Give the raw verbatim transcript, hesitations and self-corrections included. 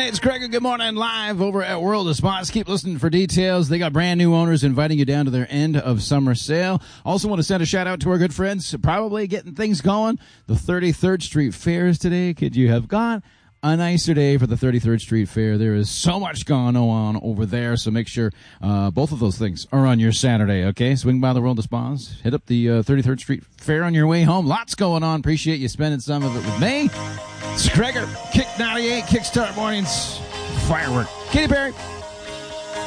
Hey, it's Craig. Good morning, live over at World of Spots. Keep listening for details. They got brand new owners inviting you down to their end of summer sale. Also want to send a shout out to our good friends, probably getting things going. The thirty-third Street Fair is today. Could you have got a nicer day for the thirty-third Street Fair? There is so much going on over there, so make sure uh, both of those things are on your Saturday, okay? Swing by the World of Spas. Hit up the uh, thirty-third Street Fair on your way home. Lots going on. Appreciate you spending some of it with me. It's Gregor, Kick ninety-eight, Kickstart Mornings, Firework. Katy Perry.